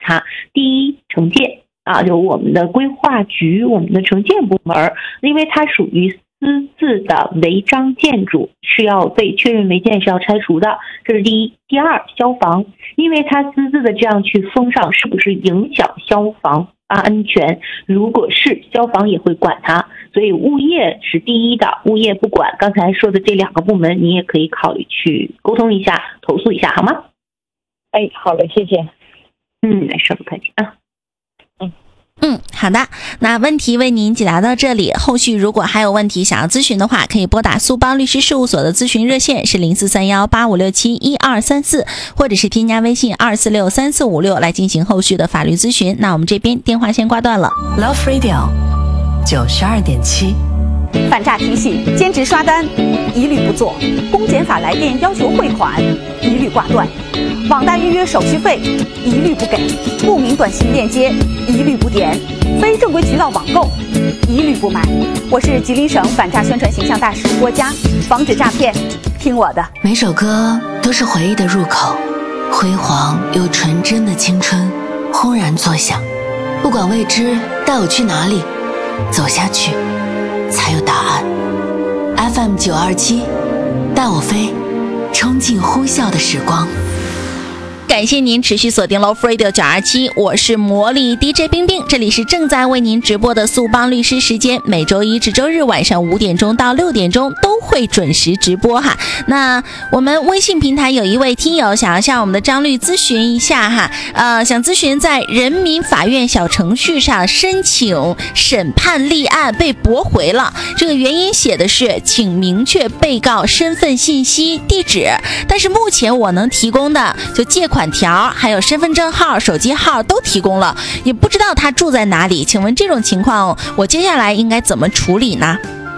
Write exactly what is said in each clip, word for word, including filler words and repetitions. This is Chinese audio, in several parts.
它。第一，城建啊，就我们的规划局，我们的城建部门，因为它属于私自的违章建筑，是要被确认违建，是要拆除的，这是第一。第二，消防，因为它私自的这样去封上，是不是影响消防安全？如果是，消防也会管它，所以物业是第一的，物业不管。刚才说的这两个部门，你也可以考虑去沟通一下，投诉一下，好吗？ 哎，好嘞，谢谢。 嗯，没事，不客气啊。 嗯，好的，那问题为您解答到这里，后续如果还有问题想要咨询的话，可以拨打苏邦律师事务所的咨询热线是零四三幺八五六七一二三四，或者是添加微信二四六三四五六来进行后续的法律咨询。那我们这边电话先挂断了。 Love Radio 九十二点七。 反诈提醒：兼职刷单一律不做，公检法来电要求汇款一律挂断，网贷预约手续费一律不给，不明短信链接一律不点，非正规渠道网购一律不买。我是吉林省反诈宣传形象大使郭佳，防止诈骗，听我的。 每首歌都是回忆的入口，辉煌又纯真的青春轰然作响。不管未知带我去哪里，走下去才有答案。 F M 九二七，带我飞，冲进呼啸的时光。 感谢您持续锁定 Love Radio 九二七，我是魔力 D J 冰冰，这里是正在为您直播的苏邦律师时间，每周一至周日晚上五点钟到六点钟都会准时直播哈。那我们微信平台有一位听友想要向我们的张律咨询一下哈，呃，想咨询在人民法院小程序上申请审判立案被驳回了，这个原因写的是请明确被告身份信息地址，但是目前我能提供的就借款条还有身份证号手机号都提供了，也不知道他住在哪里，请问这种情况我接下来应该怎么处理呢？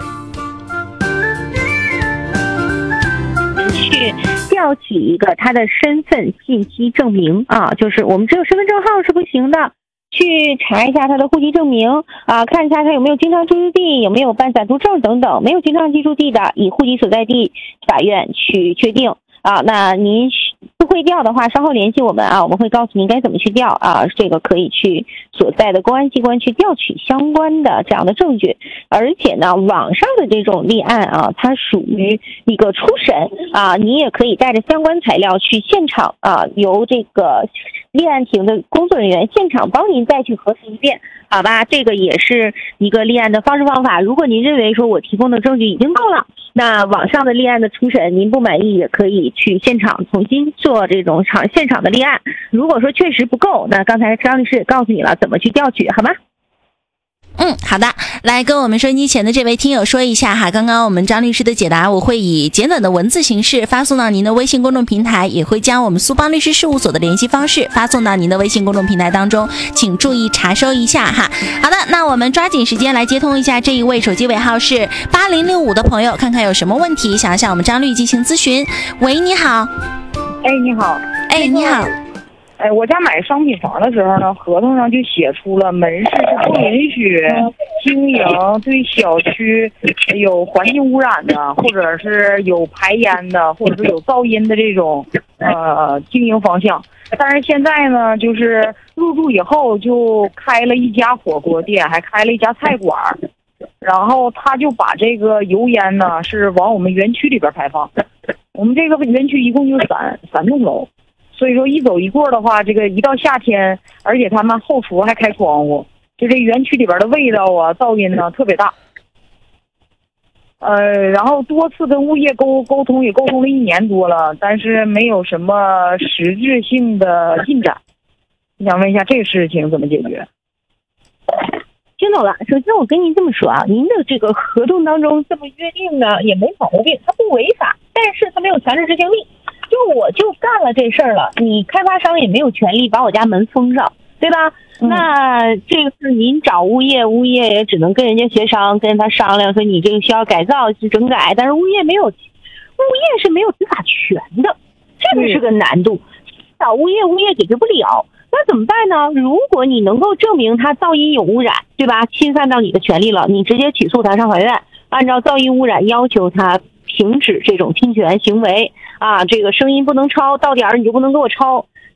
去调取一个他的身份信息证明啊，就是我们只有身份证号是不行的，去查一下他的户籍证明啊，看一下他有没有经常居住地，有没有办暂住证等等，没有经常居住地的，以户籍所在地法院去确定啊。那您不会调的话，稍后联系我们啊，我们会告诉您该怎么去调啊。这个可以去所在的公安机关去调取相关的这样的证据。而且呢，网上的这种立案啊，它属于一个初审啊，你也可以带着相关材料去现场啊，由这个立案庭的工作人员现场帮您再去核实一遍，好吧？这个也是一个立案的方式方法。如果您认为说我提供的证据已经够了，那网上的立案的初审您不满意，也可以去现场重新做这种场现场的立案。如果说确实不够，那刚才张律师也告诉你了怎么去调取，好吗？ 嗯，好的，来跟我们收音机前的这位听友说一下哈，刚刚我们张律师的解答我会以简短的文字形式发送到您的微信公众平台，也会将我们苏邦律师事务所的联系方式发送到您的微信公众平台当中，请注意查收一下哈。好的，那我们抓紧时间来接通一下这一位手机尾号是八零六五的朋友，看看有什么问题想要向我们张律进行咨询。喂，你好。 哎，你好。 哎，你好。 哎，我家买商品房的时候呢，合同上就写出了门市是不允许经营对小区有环境污染的，或者是有排烟的，或者是有噪音的这种呃经营方向。但是现在呢，就是入住以后就开了一家火锅店，还开了一家菜馆，然后他就把这个油烟呢是往我们园区里边排放。我们这个园区一共就三三栋楼。所以说一走一过的话，这个一到夏天，而且他们后厨还开窗户，就这园区里边的味道啊、噪音呢特别大。呃，然后多次跟物业沟沟通，也沟通了一年多了，但是没有什么实质性的进展。我想问一下这个事情怎么解决？ 听懂了。首先我跟您这么说啊，您的这个合同当中这么约定呢也没毛病，它不违法，但是它没有强制执行力。就我就干了这事儿了，你开发商也没有权利把我家门封上，对吧？嗯、那这个是您找物业，物业也只能跟人家协商，跟他商量说你这个需要改造去整改，但是物业没有，物业是没有执法权的，这个是个难度。找物业，物业解决不了，那怎么办呢？如果你能够证明他噪音有污染，对吧？侵犯到你的权利了，你直接起诉他上法院，按照噪音污染要求他停止这种侵权行为啊，这个声音不能超，到点儿你就不能给我超。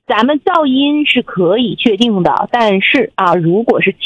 咱们噪音是可以确定的，但是啊，如果是